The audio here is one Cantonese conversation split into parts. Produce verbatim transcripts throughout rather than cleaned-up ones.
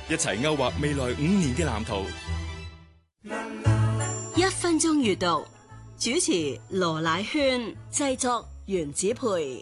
一齊勾畫未來五年嘅藍圖。 一分鐘閱讀，主持羅乃萱，製作袁子培。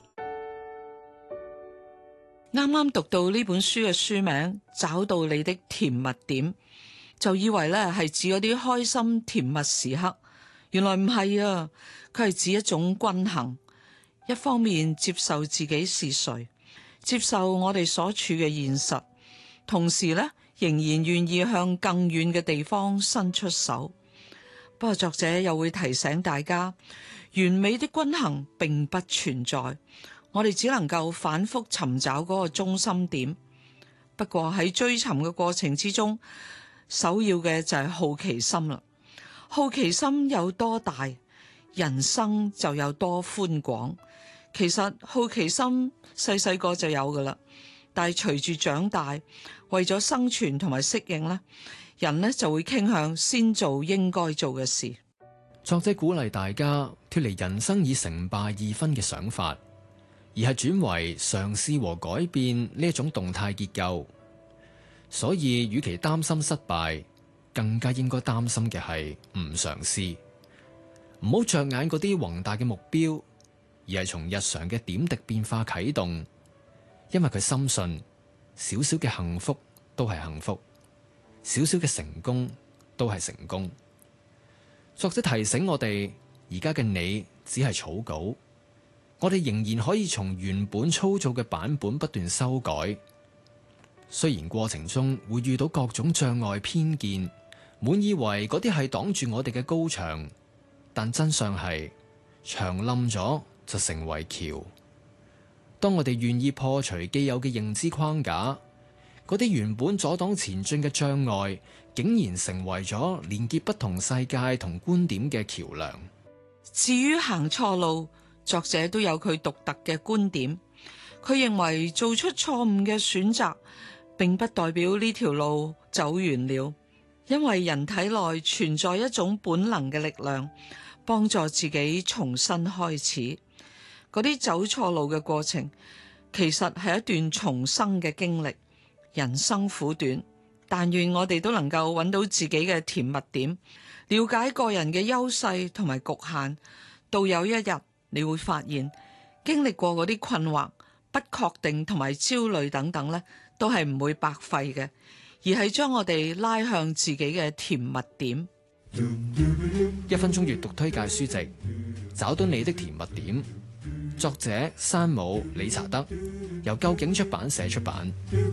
啱啱讀到呢本書嘅書名，找到你的甜蜜點，就以為咧係指嗰啲開心甜蜜時刻，原來唔係啊，佢係指一種均衡。一方面接受自己是誰，接受我哋所處嘅現實，同時咧仍然願意向更遠嘅地方伸出手。不過作者又會提醒大家，完美的均衡並不存在，我哋只能夠反覆尋找嗰個中心點。不過喺追尋嘅過程之中，首要嘅就係好奇心啦。好奇心有多大，人生就有多寬廣。其實好奇心細細個就有噶啦，但係隨住長大，為咗生存同埋適應咧，人咧就會傾向先做應該做嘅事。 作者鼓勵大家脫離人生以成敗二分嘅想法，而係轉為嘗試和改變呢一種動態結構。所以，與其擔心失敗，更加應該擔心嘅係唔嘗試。唔好着眼嗰啲宏大嘅目標，而係從日常嘅點滴變化啟動。因為佢深信，少少嘅幸福都係幸福，少少嘅成功都係成功。作者提醒我哋，而家嘅你只係草稿，我哋仍然可以從原本粗糙嘅版本不斷修改。雖然過程中會遇到各種障礙偏見，滿以為嗰啲係擋住我哋嘅高牆，但真相係牆冧咗就成為橋。當我哋願意破除既有嘅認知框架，嗰啲原本阻擋前進嘅障礙，竟然成為咗連結不同世界同觀點嘅橋樑。 至於行錯路，作者都有佢獨特嘅觀點。佢認為做出錯誤嘅選擇，並不代表呢條路走完了，因為人體內存在一種本能嘅力量，幫助自己重新開始。嗰啲走錯路嘅過程，其實係一段重生嘅經歷。人生苦短，但願我哋都能夠揾到自己嘅甜蜜點，了解個人嘅優勢同埋局限。到有一日，你會發現，經歷過嗰啲困惑、不確定同埋焦慮等等咧，都係唔會白費嘅，而係將我哋拉向自己嘅甜蜜點。 一分鐘閱讀推介書籍，找到你的甜蜜點。作者山姆理查德，由究竟出版社出版。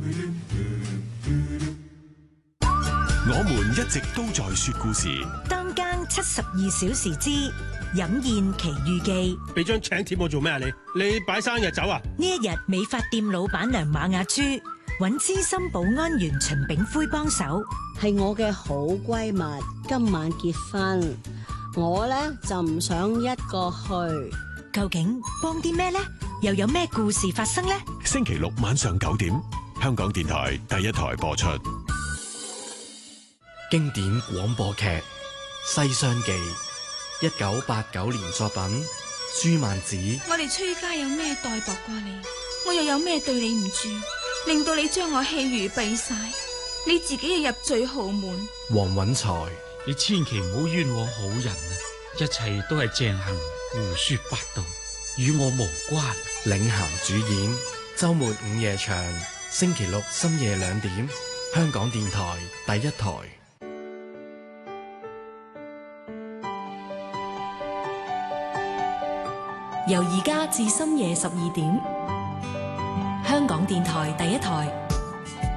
我們一直都在說故事。 當間七十二小時之飲宴奇遇記。 俾張請帖我做咩啊？你你擺生日酒啊？ 呢一日美髮店老闆娘馬雅珠揾資深保安員秦炳輝幫手， 係我嘅好閨蜜，今晚結婚，我呢就唔想一個去。 究竟幫啲咩呢？又有咩故事發生呢？ 星期六晚上九點，香港電台第一台播出。 經典廣播劇《西廂記》，一九八九年作品，朱曼子。 我哋崔家有咩待薄過你？我又有咩對你唔住，令到你將我棄如敝屣？你自己又入罪豪門。 黃允才， 你千祈唔好冤枉好人啊！一切都係鄭恒胡說八道，與我無關。 領銜主演，周末午夜場，星期六深夜兩點，香港電台第一台。 由而家至深夜十二點，香港電台第一台。